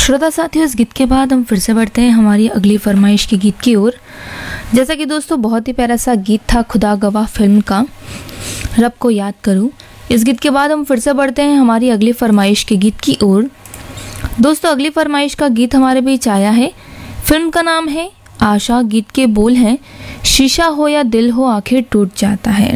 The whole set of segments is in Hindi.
श्रोता साथियों, इस गीत के बाद हम फिर से बढ़ते हैं हमारी अगली फरमाइश के गीत की ओर। जैसा कि दोस्तों बहुत ही प्यारा सा गीत था खुदा गवाह फिल्म का, रब को याद करूं। इस गीत के बाद हम फिर से बढ़ते हैं हमारी अगली फरमाइश के गीत की ओर। दोस्तों अगली फरमाइश का गीत हमारे बीच आया है। फिल्म का नाम है आशा, गीत के बोल हैं शीशा हो या दिल हो आखिर टूट जाता है।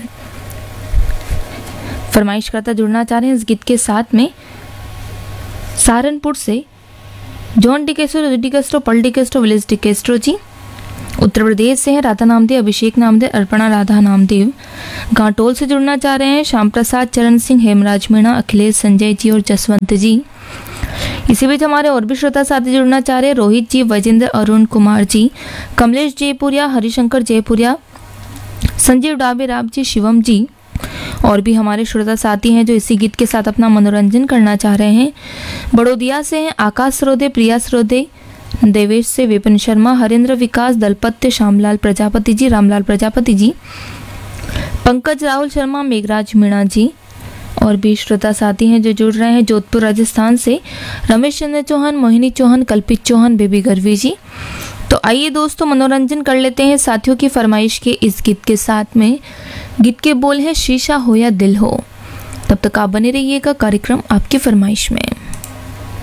फरमाइश करता जुड़ना चाह रहे हैं इस गीत के साथ में सहारनपुर से जॉन डिकेस्ट्रो, डिकेस्ट्रो, पल डिकेस्ट्रो, विलेज डिकेस्ट्रो जी। उत्तर प्रदेश से हैं राधा नामदेव, अभिषेक नामदेव, अर्पणा राधा नामदेव। घाटोल से जुड़ना चाह रहे हैं श्याम प्रसाद, चरण सिंह, हेमराज मीणा, अखिलेश, संजय जी और जसवंत जी। इसी बीच हमारे और भी श्रोता साथी जुड़ना चाह रहे हैं रोहित जी, वजेंद्र, अरुण कुमार जी, कमलेश जयपुरिया, हरिशंकर जयपुरिया, संजीव डाबे, राब जी, शिवम जी। और भी हमारे श्रोता साथी हैं जो इसी गीत के साथ अपना मनोरंजन करना चाह रहे हैं। बड़ोदिया से हैं आकाश सरोदे, प्रिया सरोदे, देवेश से विपिन शर्मा, हरेंद्र विकास, दलपत्य, श्यामलाल प्रजापति जी, रामलाल प्रजापति जी, पंकज राहुल शर्मा, मेघराज मीणा जी। और भी श्रोता साथी हैं जो जुड़ रहे हैं जोधपुर राजस्थान से रमेश चंद्र चौहान, मोहिनी चौहान, कल्पित चौहान, बेबी गर्वी जी। तो आइए दोस्तों मनोरंजन कर लेते हैं साथियों की फरमाइश के इस गीत के साथ में। गीत के बोल है शीशा हो या दिल हो। तब तक आप बने रहिएगा कार्यक्रम आपकी फरमाइश में।